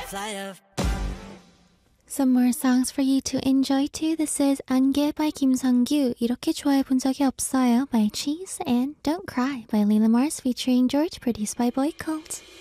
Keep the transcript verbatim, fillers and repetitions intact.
Some more songs for you to enjoy too. This is 안개 by 김성규. 이렇게 좋아해 본 적이 없어요 by Cheese, and Don't Cry by Lila Mars featuring George, produced by Boy Cult.